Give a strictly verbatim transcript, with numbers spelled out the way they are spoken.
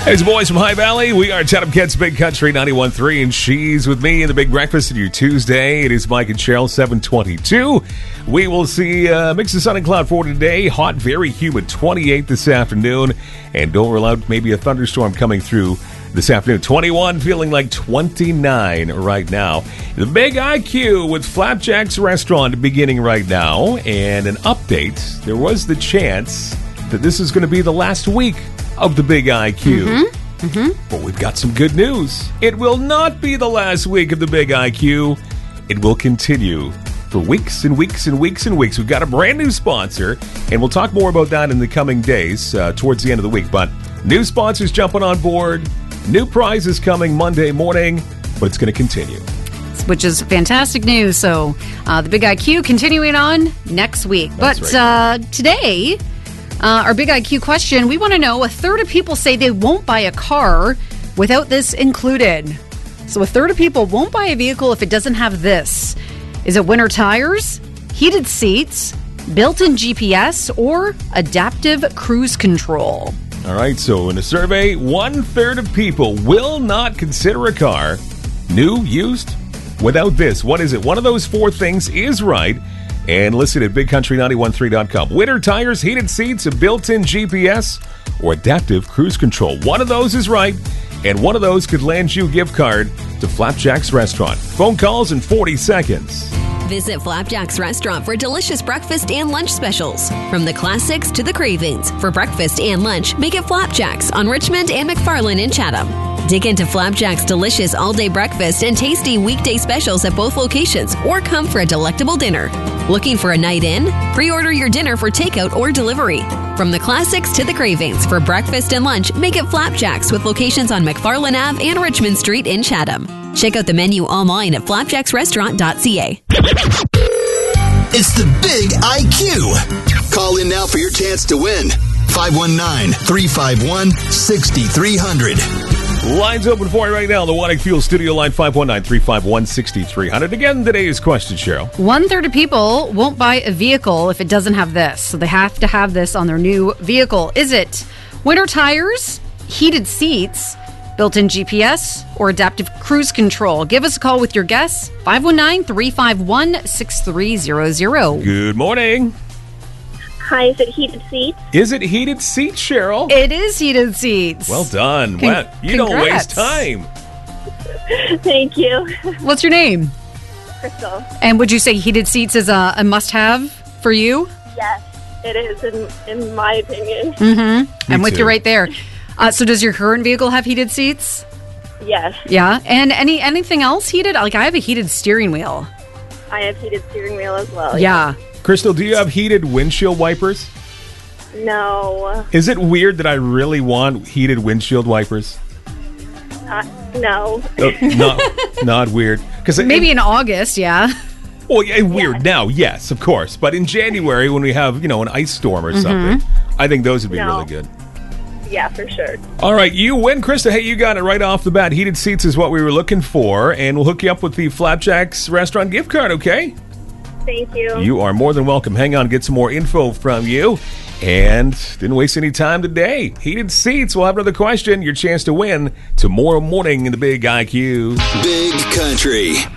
Hey, boys from High Valley. We are Chatham Kent's Big Country ninety-one point three, and she's with me in the Big Breakfast of your Tuesday. It is Mike and Cheryl, seven twenty-two. We will see a uh, mix of sun and cloud for today. Hot, very humid, twenty-eight this afternoon. And don't rule out maybe a thunderstorm coming through this afternoon. twenty-one, feeling like twenty-nine right now. The Big I Q with Flapjack's Restaurant beginning right now. And an update. There was the chance that this is going to be the last week of the Big I Q. Mm-hmm. Mm-hmm. But we've got some good news. It will not be the last week of the Big I Q. It will continue for weeks and weeks and weeks and weeks. We've got a brand new sponsor, and we'll talk more about that in the coming days uh, towards the end of the week. But new sponsors jumping on board, new prizes coming Monday morning, but it's going to continue. Which is fantastic news. So uh, the Big I Q continuing on next week. That's but right. uh, today... Uh, our Big I Q question, we want to know, a third of people say they won't buy a car without this included. So a third of people won't buy a vehicle if it doesn't have this. Is it winter tires, heated seats, built-in G P S, or adaptive cruise control? All right, so in a survey, one-third of people will not consider a car, new, used, without this. What is it? One of those four things is right. And listen at big country nine one three dot com. Winter tires, heated seats, a built-in G P S, or adaptive cruise control. One of those is right, and one of those could land you a gift card to Flapjack's Restaurant. Phone calls in forty seconds. Visit Flapjack's Restaurant for delicious breakfast and lunch specials. From the classics to the cravings. For breakfast and lunch, make it Flapjack's on Richmond and McFarland in Chatham. Dig into Flapjack's delicious all-day breakfast and tasty weekday specials at both locations, or come for a delectable dinner. Looking for a night in? Pre-order your dinner for takeout or delivery. From the classics to the cravings. For breakfast and lunch, make it Flapjack's with locations on McFarland Avenue and Richmond Street in Chatham. Check out the menu online at flapjacks restaurant dot c a. It's the Big I Q. Call in now for your chance to win. five one nine, three five one, six three zero zero. Lines open for you right now. The Watic Fuel Studio line, five one nine, three five one, six three zero zero. Again, today's question, Cheryl. One third of people won't buy a vehicle if it doesn't have this. So they have to have this on their new vehicle. Is it winter tires, heated seats, built-in G P S, or adaptive cruise control? Give us a call with your guess. five one nine, three five one, six three zero zero. Good morning. Hi, is it heated seats? Is it heated seats, Cheryl? It is heated seats. Well done. Con- wow. You don't waste congrats. time. Thank you. What's your name? Crystal. And would you say heated seats is a, a must-have for you? Yes, it is, in, in my opinion. Mm-hmm. I'm with too. you right there. Uh, so does your current vehicle have heated seats? Yes, Yeah. And any anything else heated? Like, I have a heated steering wheel. I have heated steering wheel as well. Yeah. Crystal, do you have heated windshield wipers? No. Is it weird that I really want heated windshield wipers? Uh, no. Uh, not, not weird. Because Maybe in August, yeah. Well, yeah, weird now, yes, of course. But in January, when we have, you know, an ice storm or something, I think those would be No. really good. Yeah, for sure. All right, you win, Krista. Hey, you got it right off the bat. Heated seats is what we were looking for, and we'll hook you up with the Flapjack's Restaurant gift card, okay? Thank you. You are more than welcome. Hang on, get some more info from you. And didn't waste any time today. Heated seats. We'll have another question. Your chance to win tomorrow morning in the Big I Q. Big Country.